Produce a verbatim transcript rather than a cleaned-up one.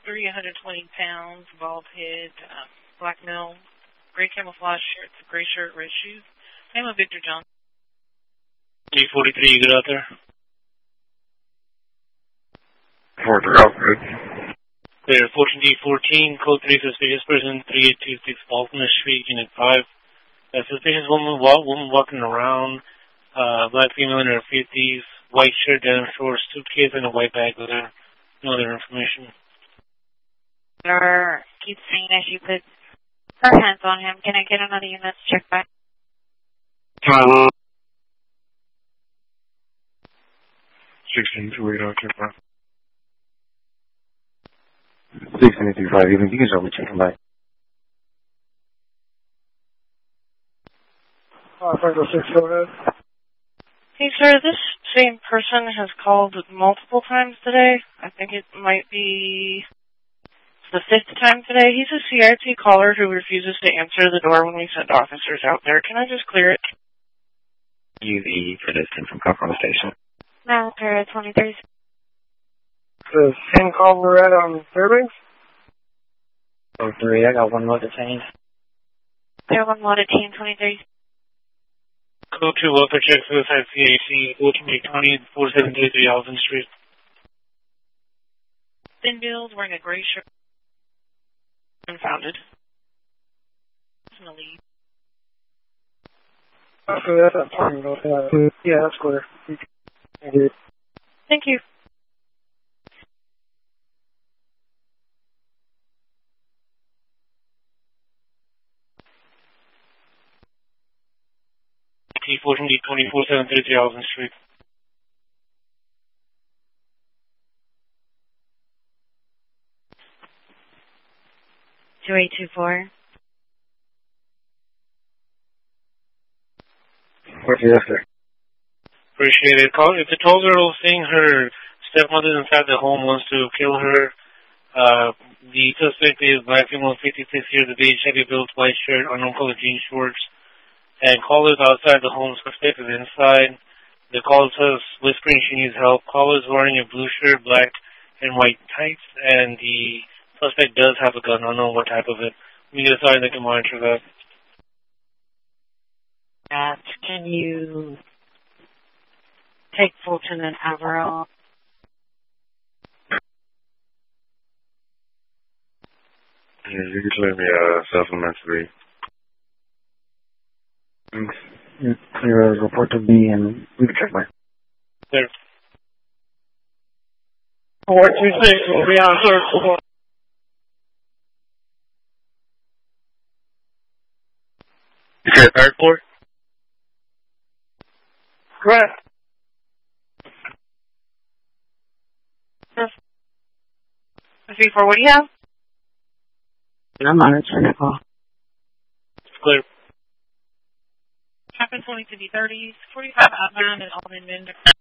three, one hundred twenty pounds, bald head, uh, black male, gray camouflage shirt, gray shirt, red shoes. Name of Victor Johnson. D forty-three, you get out there? forty-three, out good. Clear, fourteen D fourteen, code three, suspicious person, three eight two six Baltimore Street, Unit five. A suspicious woman, walk, woman walking around, uh, black female in her fifties, white shirt, denim shorts, suitcase, and a white bag with her. No other information. Or keep seeing as you put her hands on him. Can I get another unit to check back? Tyler. sixteen two eight, I'll check back. sixteen two five, even you can start with checking back. Uh, five oh six, go ahead. Hey, sir, this same person has called multiple times today. I think it might be the fifth time today. He's a C I T caller who refuses to answer the door when we send officers out there. Can I just clear it? U V for distance from Coppermine Station. Malter twenty-three. The same call we're at on Fairbanks? Oh, three, I got one more detained. There one more detained, twenty-three. Code two, welfare check, suicide C A C, ultimate twenty, four seven three three Alvin Street. Thin build, wearing a gray shirt. Unfounded. In the lead. Okay, that's that parking lot. Uh, yeah, that's clear. Thank you. Thank you. T fourteen D twenty, four seven three three Alvin Street. two eight two four. What's the answer? Appreciate it. Call, if the tall girl seeing her stepmother inside the home wants to kill her, uh, the suspect is black female, fifty-six years of age, heavy built, white shirt, unknown color jean shorts, and callers outside the home, suspect is inside. The caller says whispering she needs help. Caller is wearing a blue shirt, black and white tights, and the suspect does have a gun. I don't know what type of it. We get a sign that can monitor that. That can you take Fulton and Averill? Yeah, you can let me uh, supplementary. Mm. Clear as report to B and we can check back. There. four two six will be on circle. You said third floor? Correct. three four, what do you have? I'm not returning a call. It's clear. Traffic twenty to the thirties, forty-five outbound and all in Mender.